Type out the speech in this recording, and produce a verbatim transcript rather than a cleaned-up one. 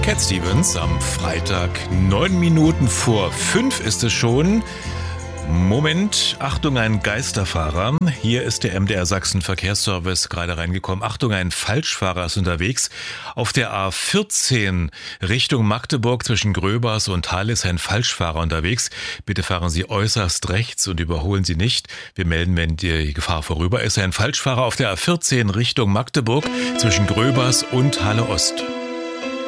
Cat Stevens am Freitag, neun Minuten vor fünf ist es schon. Moment, Achtung, ein Geisterfahrer. Hier ist der M D R Sachsen Verkehrsservice gerade reingekommen. Achtung, ein Falschfahrer ist unterwegs. Auf der A vierzehn Richtung Magdeburg zwischen Gröbers und Halle ist ein Falschfahrer unterwegs. Bitte fahren Sie äußerst rechts und überholen Sie nicht. Wir melden, wenn die Gefahr vorüber ist. Ein Falschfahrer auf der A vierzehn Richtung Magdeburg zwischen Gröbers und Halle Ost.